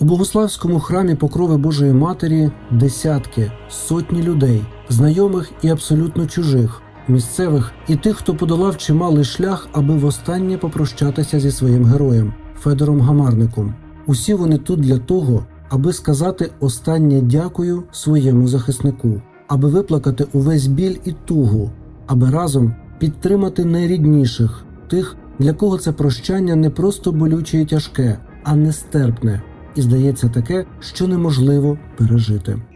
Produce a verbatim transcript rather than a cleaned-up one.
У Богуславському храмі Покрови Божої Матері десятки, сотні людей, знайомих і абсолютно чужих, місцевих і тих, хто подолав чималий шлях, аби востаннє попрощатися зі своїм героєм – Федором Гамарником. Усі вони тут для того, аби сказати останнє дякую своєму захиснику, аби виплакати увесь біль і тугу, аби разом підтримати найрідніших, тих, для кого це прощання не просто болюче і тяжке, а нестерпне, і, здається, таке, що неможливо пережити.